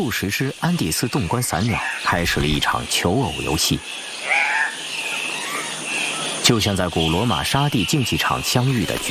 数十只安第斯洞关散鸟开始了一场求偶游戏，就像在古罗马沙地竞技场相遇的